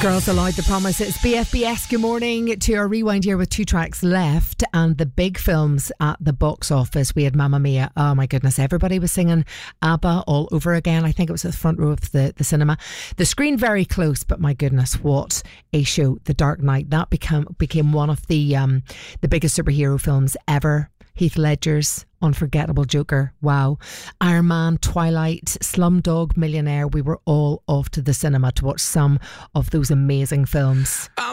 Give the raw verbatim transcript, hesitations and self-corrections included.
Girls Aloud, The Promise. It's B F B S. Good morning to our rewind here with two tracks left and the big films at the box office. We had Mamma Mia. Oh my goodness, everybody was singing ABBA all over again. I think it was at the front row of the, the cinema. The screen very close, but my goodness, what a show. The Dark Knight. That became became one of the um, the biggest superhero films ever. Heath Ledger's unforgettable Joker. Wow. Iron Man, Twilight, Slumdog Millionaire. We were all off to the cinema to watch some of those amazing films.